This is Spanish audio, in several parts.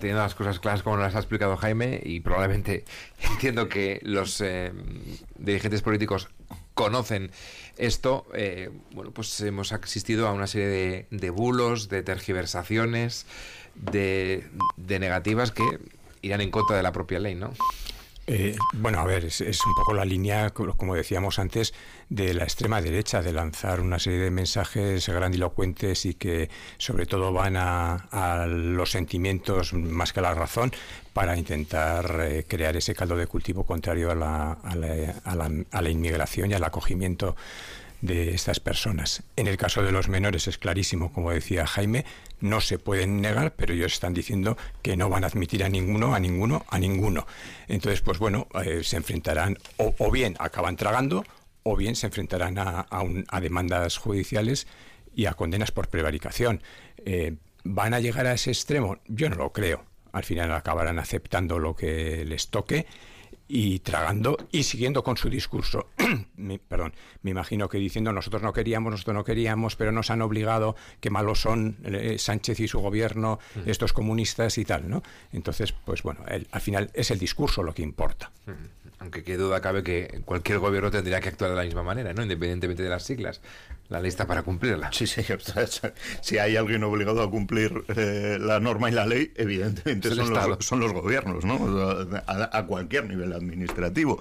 teniendo las cosas claras como las ha explicado Jaime, y probablemente entiendo que los dirigentes políticos conocen esto, bueno, pues hemos asistido a una serie de bulos, de tergiversaciones, de negativas que irán en contra de la propia ley, ¿no? Bueno, a ver, es un poco la línea, como decíamos antes, de la extrema derecha, de lanzar una serie de mensajes grandilocuentes y que sobre todo van a los sentimientos más que a la razón, para intentar crear ese caldo de cultivo contrario a la inmigración y al acogimiento de estas personas. En el caso de los menores es clarísimo, como decía Jaime, no se pueden negar, pero ellos están diciendo que no van a admitir a ninguno. Entonces, pues bueno, se enfrentarán, o bien acaban tragando, o bien se enfrentarán a demandas judiciales y a condenas por prevaricación. ¿Van a llegar a ese extremo? Yo no lo creo. Al final acabarán aceptando lo que les toque y tragando y siguiendo con su discurso. Me imagino que diciendo nosotros no queríamos, pero nos han obligado, qué malos son Sánchez y su gobierno, estos comunistas y tal, ¿no? Entonces, pues bueno, al final es el discurso lo que importa. Aunque qué duda cabe que cualquier gobierno tendría que actuar de la misma manera, ¿no? Independientemente de las siglas. La ley está para cumplirla. Sí, si hay alguien obligado a cumplir la norma y la ley, evidentemente son los gobiernos, ¿no? A cualquier nivel administrativo.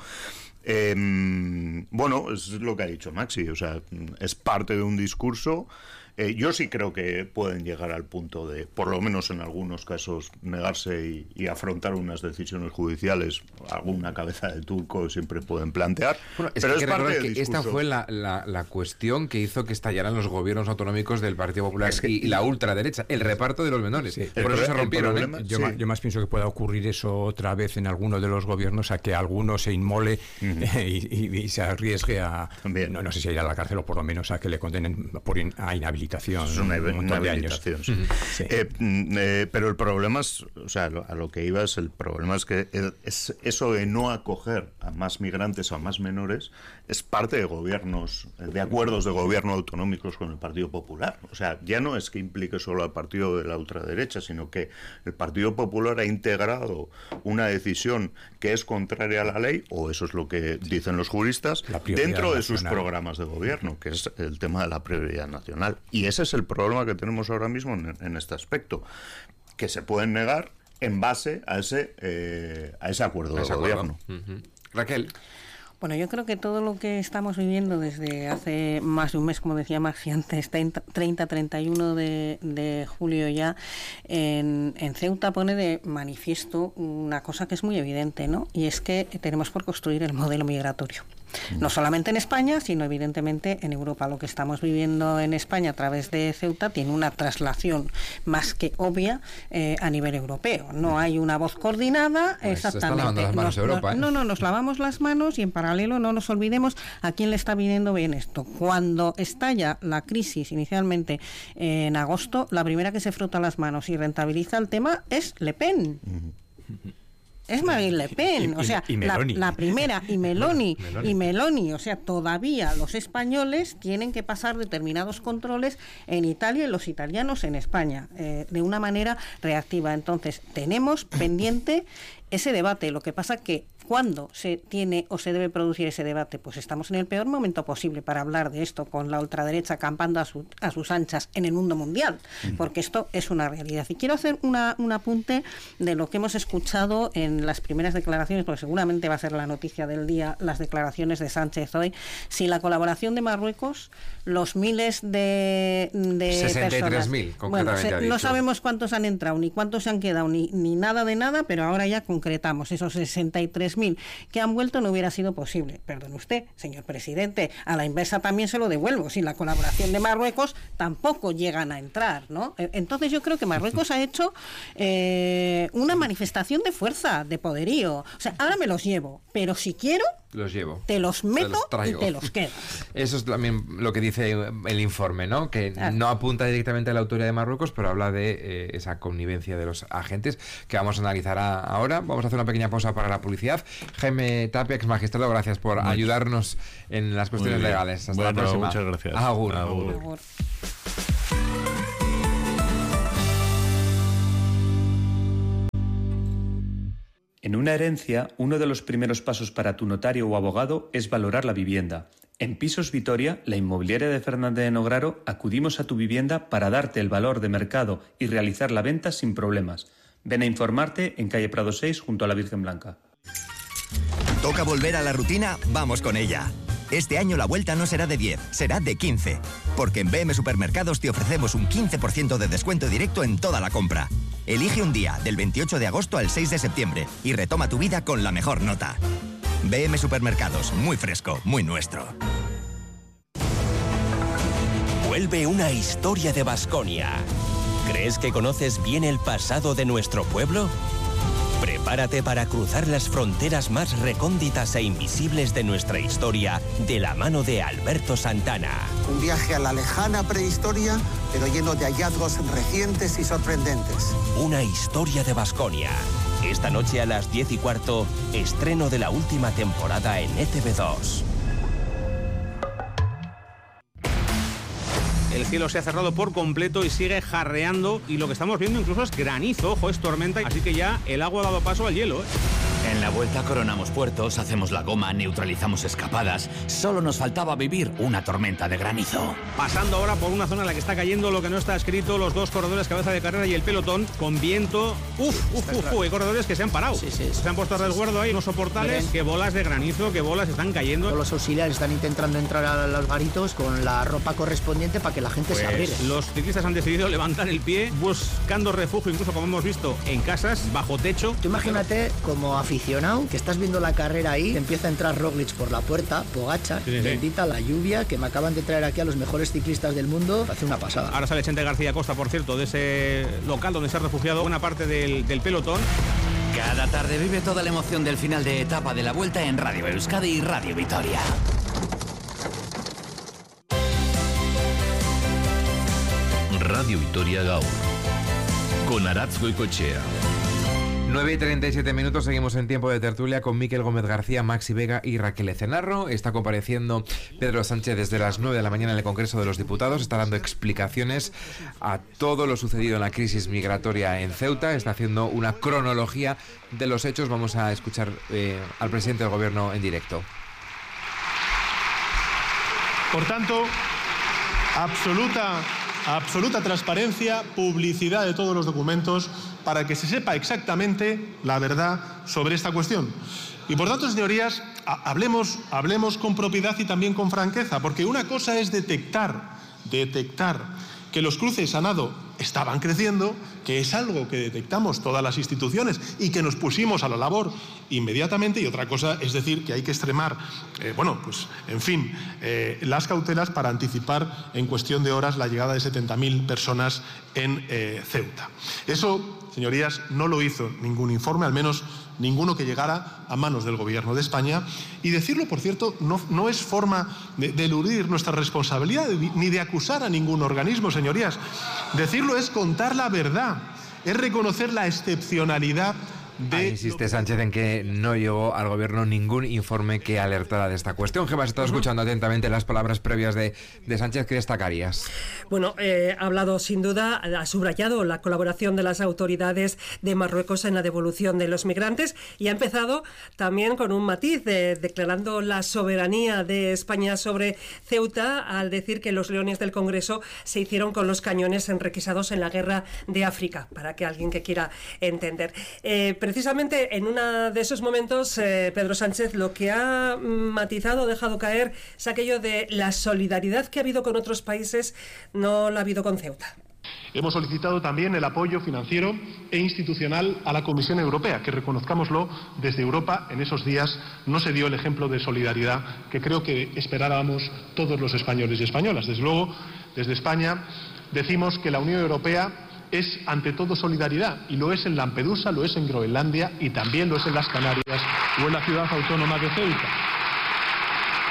Bueno, es lo que ha dicho Maxi, o sea, es parte de un discurso. Yo sí creo que pueden llegar al punto de, por lo menos en algunos casos, negarse y afrontar unas decisiones judiciales. Alguna cabeza de turco siempre pueden plantear. Bueno, pero es parte del que discurso. esta fue la cuestión que hizo que estallaran los gobiernos autonómicos del Partido Popular y la ultraderecha, el reparto de los menores. Sí. Por eso se rompieron. Yo más pienso que pueda ocurrir eso otra vez en alguno de los gobiernos, a que alguno se inmole y se arriesgue a, no sé si a ir a la cárcel, o por lo menos a que le condenen a inhabilitación. Es una inhabilitación, sí. Sí. Pero el problema es, o sea, a lo que iba el problema es que es eso de no acoger a más migrantes o a más menores es parte de gobiernos, de acuerdos de gobierno autonómicos con el Partido Popular. O sea, ya no es que implique solo al partido de la ultraderecha, sino que el Partido Popular ha integrado una decisión que es contraria a la ley, o eso es lo que dicen los juristas, dentro de sus programas de gobierno, que es el tema de la prioridad nacional. Y ese es el problema que tenemos ahora mismo en este aspecto, que se pueden negar en base a ese acuerdo de gobierno. Raquel. Bueno, yo creo que todo lo que estamos viviendo desde hace más de un mes, como decía Maxi antes, 30-31 de julio ya, en Ceuta pone de manifiesto una cosa que es muy evidente, ¿no? Y es que tenemos por construir el modelo migratorio. No solamente en España, sino evidentemente en Europa. Lo que estamos viviendo en España a través de Ceuta tiene una traslación más que obvia a nivel europeo. No hay una voz coordinada, pues exactamente. Se está lavando las manos Europa, ¿eh? No, nos lavamos las manos, y en paralelo no nos olvidemos a quién le está viniendo bien esto. Cuando estalla la crisis inicialmente en agosto, la primera que se frota las manos y rentabiliza el tema es Le Pen. Es Marine Le Pen, o sea, la primera, y Meloni, o sea, todavía los españoles tienen que pasar determinados controles en Italia y los italianos en España, de una manera reactiva. Entonces, tenemos pendiente ese debate. Lo que pasa que ¿cuándo se tiene o se debe producir ese debate? Pues estamos en el peor momento posible para hablar de esto, con la ultraderecha acampando a sus anchas en el mundo mundial, porque esto es una realidad. Y quiero hacer un apunte de lo que hemos escuchado en las primeras declaraciones, porque seguramente va a ser la noticia del día, las declaraciones de Sánchez hoy. Si la colaboración de Marruecos, los miles de 63.000, concretamente. Bueno, no sabemos cuántos han entrado, ni cuántos se han quedado, ni nada de nada, pero ahora ya concretamos esos 63.000 que han vuelto. No hubiera sido posible. Perdón usted, señor presidente, a la inversa también se lo devuelvo. Sin la colaboración de Marruecos tampoco llegan a entrar, ¿no? Entonces yo creo que Marruecos ha hecho una manifestación de fuerza, de poderío. O sea, ahora me los llevo, pero si quiero, los llevo, te los meto y te los quedas. Eso es también lo que dice el informe, ¿no? Que no apunta directamente a la autoridad de Marruecos, pero habla de esa connivencia de los agentes, que vamos a analizar ahora. Vamos a hacer una pequeña pausa para la publicidad. Jaime Tapia, ex magistrado, gracias por ayudarnos en las cuestiones legales. Hasta la próxima. Muchas gracias. Agur. Agur. En una herencia, uno de los primeros pasos para tu notario o abogado es valorar la vivienda. En Pisos Vitoria, la inmobiliaria de Fernández de Nograro, acudimos a tu vivienda para darte el valor de mercado y realizar la venta sin problemas. Ven a informarte en calle Prado 6 junto a la Virgen Blanca. ¿Toca volver a la rutina? Vamos con ella. Este año la vuelta no será de 10, será de 15. Porque en BM Supermercados te ofrecemos un 15% de descuento directo en toda la compra. Elige un día, del 28 de agosto al 6 de septiembre, y retoma tu vida con la mejor nota. BM Supermercados, muy fresco, muy nuestro. Vuelve una historia de Baskonia. ¿Crees que conoces bien el pasado de nuestro pueblo? Prepárate para cruzar las fronteras más recónditas e invisibles de nuestra historia de la mano de Alberto Santana. Un viaje a la lejana prehistoria, pero lleno de hallazgos recientes y sorprendentes. Una historia de Baskonia. Esta noche a las 10:15, estreno de la última temporada en ETV2. El cielo se ha cerrado por completo y sigue jarreando, y lo que estamos viendo incluso es granizo, ojo, es tormenta, así que ya el agua ha dado paso al hielo, ¿eh? En la vuelta coronamos puertos, hacemos la goma, neutralizamos escapadas. Solo nos faltaba vivir una tormenta de granizo. Pasando ahora por una zona en la que está cayendo lo que no está escrito, los dos corredores cabeza de carrera y el pelotón con viento. Hay corredores que se han parado. Sí. Se han puesto a resguardo ahí unos soportales, que bolas de granizo, que bolas están cayendo. Los auxiliares están intentando entrar a los garitos con la ropa correspondiente para que la gente se abrigue. Los ciclistas han decidido levantar el pie, buscando refugio, incluso como hemos visto, en casas, bajo techo. Tú imagínate como aficionado que estás viendo la carrera ahí, empieza a entrar Roglic por la puerta, Pogačar, bendita la lluvia, que me acaban de traer aquí a los mejores ciclistas del mundo, hace una pasada. Ahora sale Chente García Costa, por cierto, de ese local donde se ha refugiado buena parte del pelotón. Cada tarde vive toda la emoción del final de etapa de la Vuelta en Radio Euskadi y Radio Vitoria. Radio Vitoria Gaur, con Aratz Goicoechea. 9:37, seguimos en tiempo de tertulia con Miquel Gómez García, Maxi Vega y Raquel Ecenarro. Está compareciendo Pedro Sánchez desde las 9 de la mañana en el Congreso de los Diputados. Está dando explicaciones a todo lo sucedido en la crisis migratoria en Ceuta. Está haciendo una cronología de los hechos. Vamos a escuchar al presidente del Gobierno en directo. Por tanto, absoluta transparencia, publicidad de todos los documentos para que se sepa exactamente la verdad sobre esta cuestión. Y por tanto, señorías, hablemos con propiedad y también con franqueza, porque una cosa es detectar que los cruces a nado estaban creciendo, que es algo que detectamos todas las instituciones y que nos pusimos a la labor inmediatamente, y otra cosa es decir que hay que extremar, las cautelas para anticipar en cuestión de horas la llegada de 70.000 personas en Ceuta. Eso, señorías, no lo hizo ningún informe, al menos ninguno que llegara a manos del Gobierno de España. Y decirlo, por cierto, no es forma de eludir nuestra responsabilidad ni de acusar a ningún organismo, señorías. Decirlo es contar la verdad, es reconocer la excepcionalidad de... Insiste Sánchez en que no llegó al Gobierno ningún informe que alertara de esta cuestión. Gemma, has estado escuchando atentamente las palabras previas de Sánchez. ¿Qué destacarías? Bueno, ha hablado sin duda, ha subrayado la colaboración de las autoridades de Marruecos en la devolución de los migrantes, y ha empezado también con un matiz, declarando la soberanía de España sobre Ceuta, al decir que los leones del Congreso se hicieron con los cañones enrequisados en la guerra de África, para que alguien que quiera entender. Precisamente en uno de esos momentos, Pedro Sánchez lo que ha matizado, dejado caer, es aquello de la solidaridad que ha habido con otros países, no la ha habido con Ceuta. Hemos solicitado también el apoyo financiero e institucional a la Comisión Europea, que reconozcámoslo, desde Europa en esos días no se dio el ejemplo de solidaridad que creo que esperábamos todos los españoles y españolas. Desde luego, desde España decimos que la Unión Europea es ante todo solidaridad, y lo es en Lampedusa, lo es en Groenlandia y también lo es en las Canarias o en la ciudad autónoma de Ceuta.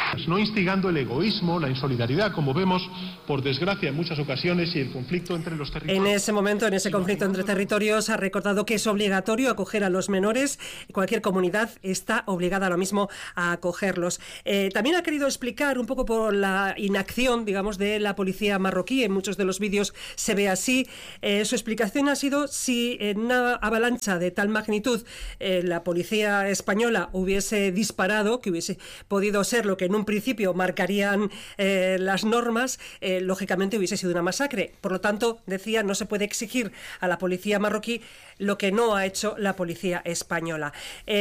No instigando el egoísmo, la insolidaridad, como vemos, por desgracia, en muchas ocasiones, y el conflicto entre los territorios. En ese momento, en ese conflicto entre territorios, ha recordado que es obligatorio acoger a los menores. Cualquier comunidad está obligada ahora mismo a acogerlos. También ha querido explicar un poco por la inacción, digamos, de la policía marroquí. En muchos de los vídeos se ve así. Su explicación ha sido si en una avalancha de tal magnitud la policía española hubiese disparado, que hubiese podido ser lo que en un principio marcarían las normas, lógicamente hubiese sido una masacre. Por lo tanto, decía, no se puede exigir a la policía marroquí lo que no ha hecho la policía española.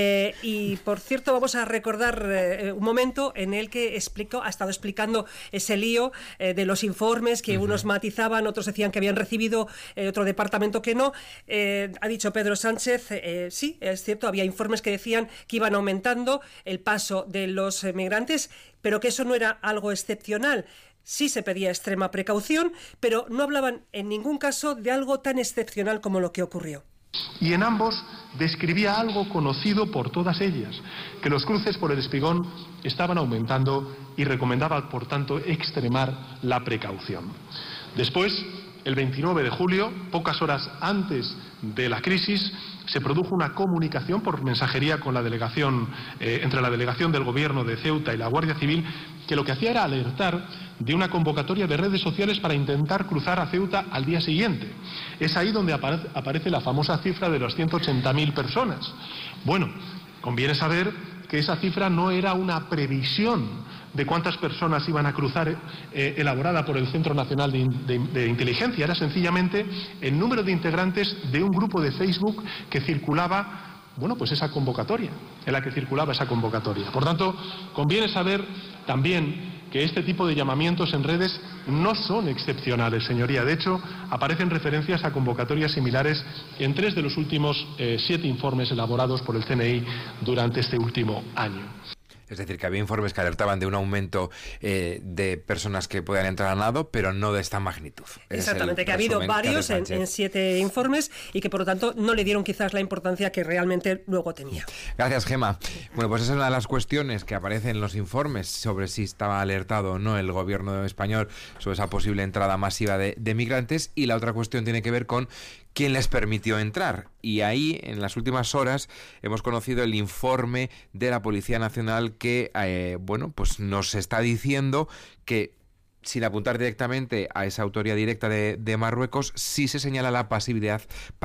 Y, por cierto, vamos a recordar un momento en el que ha estado explicando ese lío de los informes que unos matizaban, otros decían que habían recibido, otro departamento que no. Ha dicho Pedro Sánchez, sí, es cierto, había informes que decían que iban aumentando el paso de los migrantes, pero que eso no era algo excepcional. Sí se pedía extrema precaución, pero no hablaban en ningún caso de algo tan excepcional como lo que ocurrió. Y en ambos describía algo conocido por todas ellas, que los cruces por el Espigón estaban aumentando y recomendaba, por tanto, extremar la precaución. Después, el 29 de julio, pocas horas antes de la crisis, se produjo una comunicación por mensajería con la delegación, entre la delegación del Gobierno de Ceuta y la Guardia Civil, que lo que hacía era alertar de una convocatoria de redes sociales para intentar cruzar a Ceuta al día siguiente. Es ahí donde aparece la famosa cifra de las 180.000 personas. Bueno, conviene saber que esa cifra no era una previsión de cuántas personas iban a cruzar elaborada por el Centro Nacional de Inteligencia. Era sencillamente el número de integrantes de un grupo de Facebook que circulaba, bueno, pues esa convocatoria, en la que circulaba esa convocatoria. Por tanto, conviene saber también que este tipo de llamamientos en redes no son excepcionales, señoría. De hecho, aparecen referencias a convocatorias similares en 3 de los últimos 7 informes elaborados por el CNI durante este último año. Es decir, que había informes que alertaban de un aumento de personas que puedan entrar a nado, pero no de esta magnitud. Exactamente, que ha habido varios en 7 informes y que por lo tanto no le dieron quizás la importancia que realmente luego tenía. Gracias, Gema. Bueno, pues esa es una de las cuestiones que aparecen en los informes sobre si estaba alertado o no el gobierno español sobre esa posible entrada masiva de migrantes, y la otra cuestión tiene que ver con quién les permitió entrar. Y ahí, en las últimas horas, hemos conocido el informe de la Policía Nacional que, bueno, pues nos está diciendo que, sin apuntar directamente a esa autoría directa de Marruecos, sí se señala la pasividad,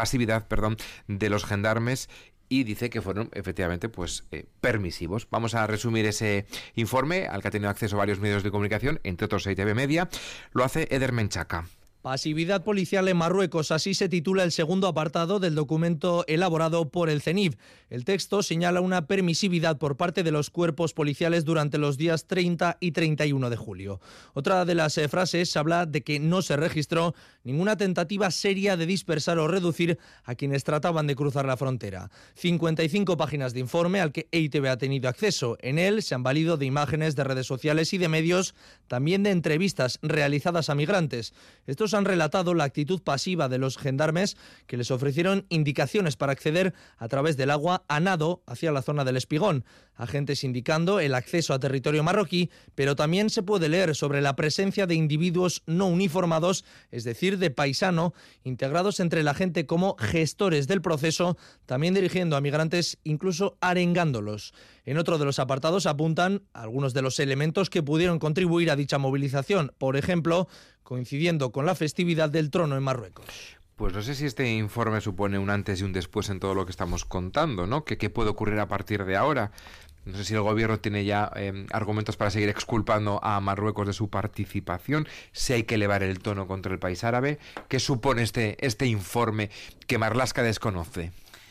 de los gendarmes, y dice que fueron efectivamente pues permisivos. Vamos a resumir ese informe al que ha tenido acceso varios medios de comunicación, entre otros ITV Media. Lo hace Eder Menchaca. Pasividad policial en Marruecos, así se titula el segundo apartado del documento elaborado por el CENIF. El texto señala una permisividad por parte de los cuerpos policiales durante los días 30 y 31 de julio. Otra de las frases habla de que no se registró ninguna tentativa seria de dispersar o reducir a quienes trataban de cruzar la frontera. 55 páginas de informe al que EITV ha tenido acceso. En él se han valido de imágenes de redes sociales y de medios, también de entrevistas realizadas a migrantes. Estos han relatado la actitud pasiva de los gendarmes, que les ofrecieron indicaciones para acceder a través del agua a nado hacia la zona del Espigón. Agentes indicando el acceso a territorio marroquí, pero también se puede leer sobre la presencia de individuos no uniformados, es decir, de paisano, integrados entre la gente como gestores del proceso, también dirigiendo a migrantes, incluso arengándolos. En otro de los apartados apuntan algunos de los elementos que pudieron contribuir a dicha movilización, por ejemplo, coincidiendo con la festividad del Trono en Marruecos. Pues no sé si este informe supone un antes y un después en todo lo que estamos contando, ¿no? ¿Qué puede ocurrir a partir de ahora? No sé si el gobierno tiene ya argumentos para seguir exculpando a Marruecos de su participación, si hay que elevar el tono contra el país árabe. ¿Qué supone este informe que Marlaska desconoce?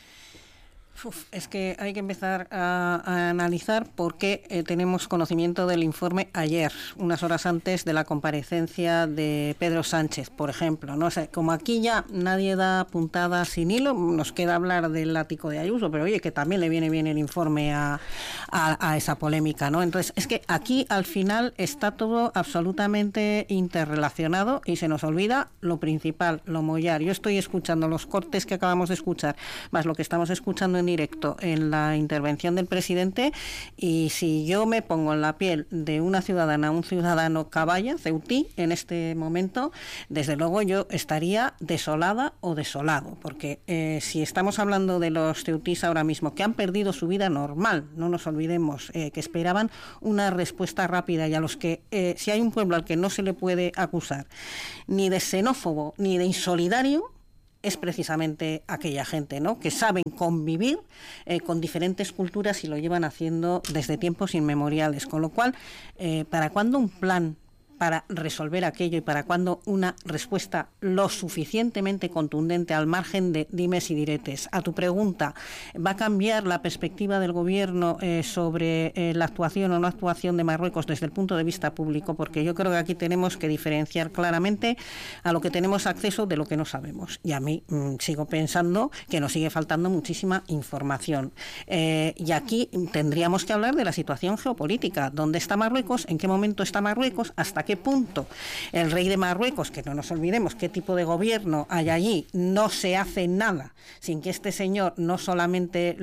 Es que hay que empezar a analizar por qué tenemos conocimiento del informe ayer, unas horas antes de la comparecencia de Pedro Sánchez, por ejemplo. No sé, como aquí ya nadie da puntadas sin hilo, nos queda hablar del ático de Ayuso, pero oye, que también le viene bien el informe a esa polémica, ¿no? Entonces, es que aquí al final está todo absolutamente interrelacionado y se nos olvida lo principal, lo mollar. Yo estoy escuchando los cortes que acabamos de escuchar, más lo que estamos escuchando en directo en la intervención del presidente, y si yo me pongo en la piel de una ciudadana, un ciudadano caballa, ceutí, en este momento, desde luego yo estaría desolada o desolado, porque si estamos hablando de los ceutís ahora mismo que han perdido su vida normal, no nos olvidemos que esperaban una respuesta rápida, y a los que, si hay un pueblo al que no se le puede acusar ni de xenófobo ni de insolidario, es precisamente aquella gente, ¿no?, que saben convivir con diferentes culturas y lo llevan haciendo desde tiempos inmemoriales. Con lo cual, ¿para cuándo un plan para resolver aquello y para cuándo una respuesta lo suficientemente contundente al margen de dimes y diretes? A tu pregunta, ¿va a cambiar la perspectiva del gobierno sobre la actuación o no actuación de Marruecos desde el punto de vista público? Porque yo creo que aquí tenemos que diferenciar claramente a lo que tenemos acceso de lo que no sabemos. Y a mí sigo pensando que nos sigue faltando muchísima información. Y aquí tendríamos que hablar de la situación geopolítica. ¿Dónde está Marruecos? ¿En qué momento está Marruecos? ¿Hasta qué punto el rey de Marruecos, que no nos olvidemos qué tipo de gobierno hay allí, no se hace nada sin que este señor no solamente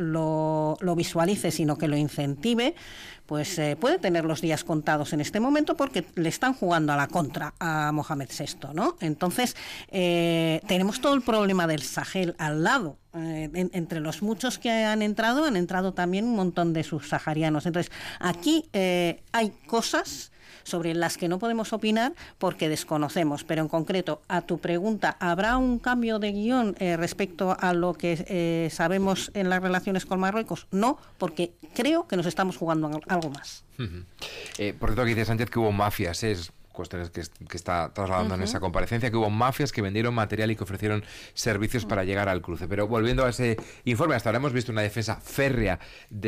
lo visualice, sino que lo incentive? Pues puede tener los días contados en este momento, porque le están jugando a la contra a Mohamed VI, ¿no? Entonces, tenemos todo el problema del Sahel al lado. Entre los muchos que han entrado también un montón de subsaharianos. Entonces, aquí hay cosas sobre las que no podemos opinar porque desconocemos, pero en concreto, a tu pregunta, ¿habrá un cambio de guión respecto a lo que sabemos en las relaciones con Marruecos? No, porque creo que nos estamos jugando algo más. Por cierto, aquí dice Sánchez que hubo mafias, es cuestiones que está trasladando en esa comparecencia, que hubo mafias que vendieron material y que ofrecieron servicios para llegar al cruce. Pero volviendo a ese informe, hasta ahora hemos visto una defensa férrea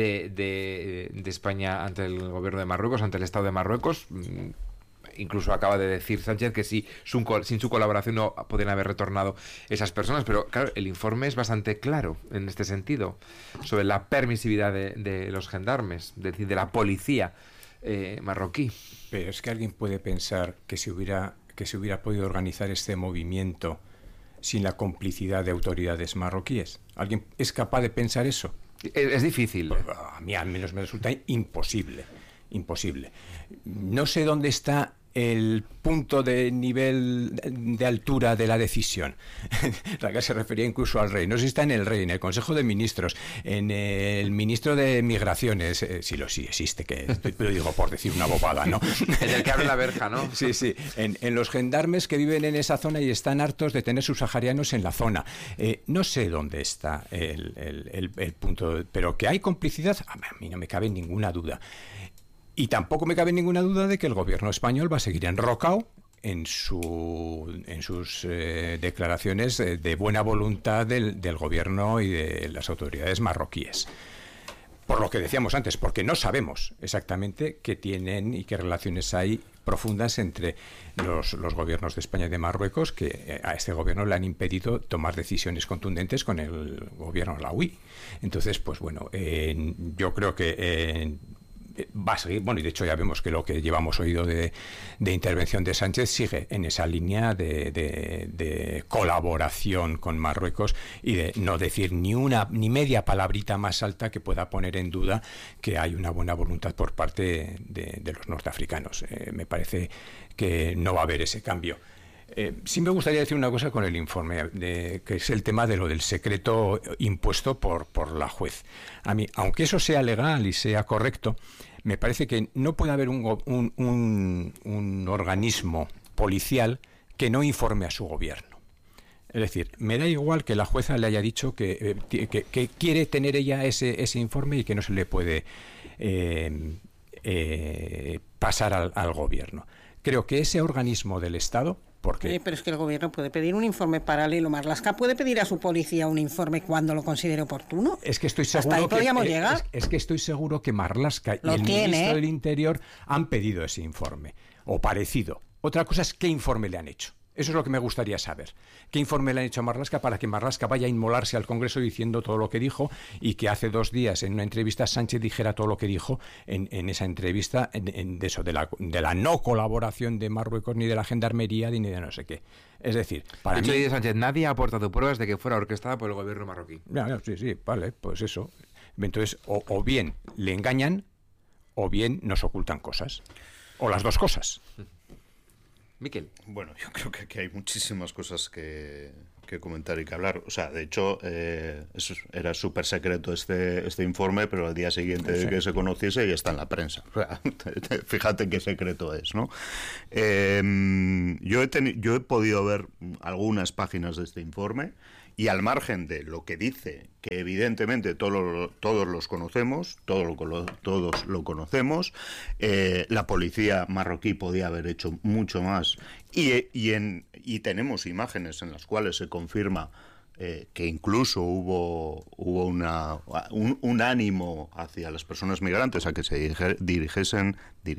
de España ante el gobierno de Marruecos, ante el Estado de Marruecos. Incluso acaba de decir Sánchez que sin su colaboración no podrían haber retornado esas personas. Pero claro, el informe es bastante claro en este sentido, sobre la permisividad de los gendarmes, es decir, de la policía marroquí. Pero es que alguien puede pensar que se hubiera podido organizar este movimiento sin la complicidad de autoridades marroquíes. ¿Alguien es capaz de pensar eso? Es difícil. Pues, a mí al menos me resulta imposible. No sé dónde está el punto de nivel de altura de la decisión. La que se refería incluso al rey. No sé si está en el rey, en el Consejo de Ministros, en el ministro de Migraciones. Sí existe, que lo digo por decir una bobada, ¿no? En el que abre la verja, ¿no? Sí. En los gendarmes que viven en esa zona y están hartos de tener subsaharianos en la zona. No sé dónde está el punto, pero que hay complicidad, a mí no me cabe ninguna duda. Y tampoco me cabe ninguna duda de que el gobierno español va a seguir enrocado en sus declaraciones de buena voluntad del gobierno y de las autoridades marroquíes. Por lo que decíamos antes, porque no sabemos exactamente qué tienen y qué relaciones hay profundas entre los gobiernos de España y de Marruecos, que a este gobierno le han impedido tomar decisiones contundentes con el gobierno alauí. Entonces, pues bueno, yo creo que va a seguir, bueno, y de hecho ya vemos que lo que llevamos oído de intervención de Sánchez sigue en esa línea de colaboración con Marruecos y de no decir ni media palabrita más alta que pueda poner en duda que hay una buena voluntad por parte de los norteafricanos. Me parece que no va a haber ese cambio. Sí me gustaría decir una cosa con el informe, que es el tema de lo del secreto impuesto por la juez. A mí, aunque eso sea legal y sea correcto, me parece que no puede haber un organismo policial que no informe a su gobierno. Es decir, me da igual que la jueza le haya dicho que quiere tener ella ese informe y que no se le puede pasar al gobierno. Creo que ese organismo del Estado... Pero es que el gobierno puede pedir un informe paralelo. Marlaska puede pedir a su policía un informe cuando lo considere oportuno. Es que estoy seguro hasta ahí podríamos llegar. Es que estoy seguro que Marlaska y el ministro del Interior han pedido ese informe o parecido. Otra cosa es qué informe le han hecho. Eso es lo que me gustaría saber. ¿Qué informe le han hecho a Marlaska para que Marlaska vaya a inmolarse al Congreso diciendo todo lo que dijo y que hace 2 días en una entrevista Sánchez dijera todo lo que dijo en esa entrevista de eso, de la no colaboración de Marruecos ni de la Gendarmería ni de no sé qué? Es decir, para mí... Sánchez, nadie ha aportado pruebas de que fuera orquestada por el gobierno marroquí. Sí, vale, pues eso. Entonces, o bien le engañan o bien nos ocultan cosas. O las dos cosas. Miquel. Bueno, yo creo que aquí hay muchísimas cosas que comentar y que hablar. O sea, de hecho, eso era súper secreto este informe, pero al día siguiente de que se conociese ya está en la prensa. O sea, fíjate qué secreto es, ¿no? Yo he podido ver algunas páginas de este informe y al margen de lo que dice, que evidentemente todos los conocemos, todos lo conocemos, la policía marroquí podía haber hecho mucho más y tenemos imágenes en las cuales se confirma que incluso hubo un ánimo hacia las personas migrantes a que se dirigiesen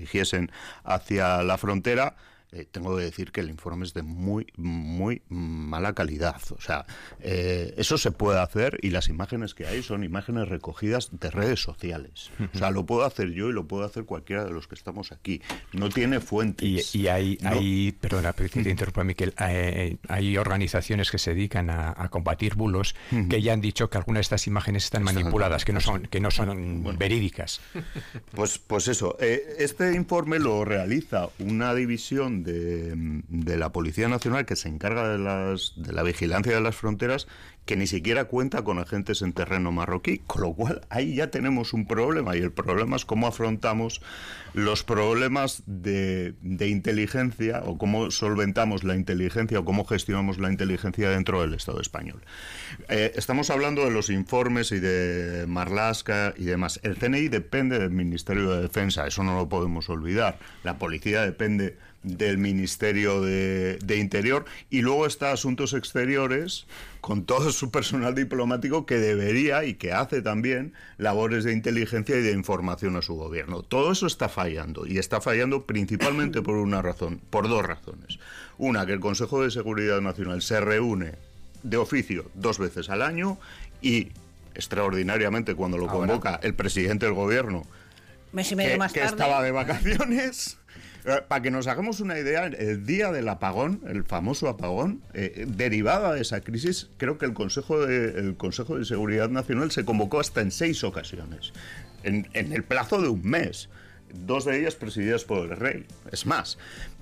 hacia la frontera. Tengo que decir que el informe es de muy, muy mala calidad. O sea, eso se puede hacer y las imágenes que hay son imágenes recogidas de redes sociales. O sea, lo puedo hacer yo y lo puede hacer cualquiera de los que estamos aquí. No tiene fuentes. Y perdona, te interrumpo, Miquel, hay organizaciones que se dedican a combatir bulos que ya han dicho que algunas de estas imágenes están manipuladas, que no son verídicas. Pues eso. Este informe lo realiza una división de la Policía Nacional que se encarga de la vigilancia de las fronteras, que ni siquiera cuenta con agentes en terreno marroquí, con lo cual ahí ya tenemos un problema, y el problema es cómo afrontamos los problemas de inteligencia, o cómo solventamos la inteligencia, o cómo gestionamos la inteligencia dentro del Estado español. Estamos hablando de los informes y de Marlaska y demás. El CNI depende del Ministerio de Defensa, eso no lo podemos olvidar. La policía depende del Ministerio de Interior, y luego está Asuntos Exteriores con todo su personal diplomático que debería y que hace también labores de inteligencia y de información a su gobierno. Todo eso está fallando, y está fallando principalmente por dos razones. Una, que el Consejo de Seguridad Nacional se reúne de oficio 2 veces al año y extraordinariamente cuando lo convoca el presidente del gobierno, mes y medio más tarde, que estaba de vacaciones. Para que nos hagamos una idea, el día del apagón, el famoso apagón, derivado de esa crisis, creo que el Consejo de Seguridad Nacional se convocó hasta en 6 ocasiones, en el plazo de un mes. 2 de ellas presididas por el rey, es más.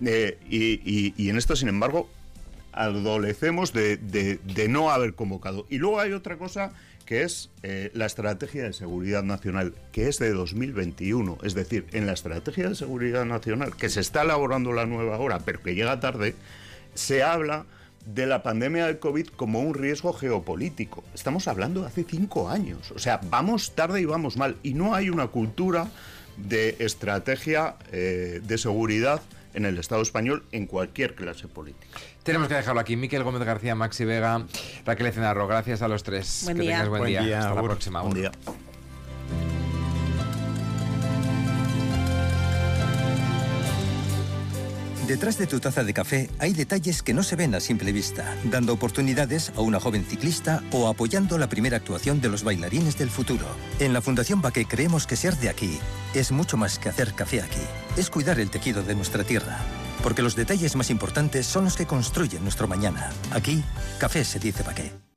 Y en esto, sin embargo, adolecemos de no haber convocado. Y luego hay otra cosa, que es la Estrategia de Seguridad Nacional, que es de 2021. Es decir, en la Estrategia de Seguridad Nacional, que se está elaborando la nueva ahora, pero que llega tarde, se habla de la pandemia del COVID como un riesgo geopolítico. Estamos hablando de hace 5 años. O sea, vamos tarde y vamos mal. Y no hay una cultura de estrategia de seguridad en el Estado español en cualquier clase política. Tenemos que dejarlo aquí. Miquel Gómez García, Maxi Vega, Raquel Ecenarro, gracias a los 3. Buen que día. tengas buen día. Hasta la próxima. Buen día. Detrás de tu taza de café hay detalles que no se ven a simple vista, dando oportunidades a una joven ciclista o apoyando la primera actuación de los bailarines del futuro. En la Fundación Baqué creemos que ser de aquí es mucho más que hacer café aquí. Es cuidar el tejido de nuestra tierra, porque los detalles más importantes son los que construyen nuestro mañana. Aquí, café se dice Baqué.